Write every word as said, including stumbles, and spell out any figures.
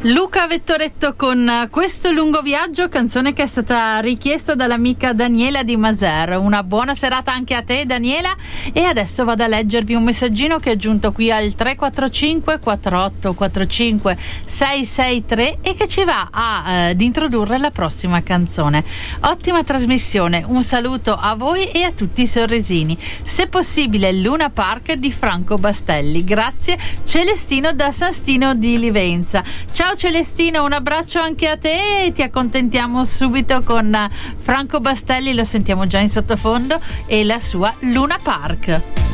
Luca Vettoretto con Questo lungo viaggio, canzone che è stata richiesta dall'amica Daniela di Maser. Una buona serata anche a te, Daniela, e adesso vado a leggervi un messaggino che è giunto qui al tre quattro cinque quattro otto quattro cinque sei sei tre e che ci va a, eh, ad introdurre la prossima canzone. Ottima trasmissione, un saluto a voi e a tutti i sorrisini. Se possibile Luna Park di Franco Bastelli. Grazie Celestino da San Stino di Livenza. Ciao Celestino, un abbraccio anche a te e ti accontentiamo subito con Franco Bastelli, lo sentiamo già in sottofondo, e la sua Luna Park.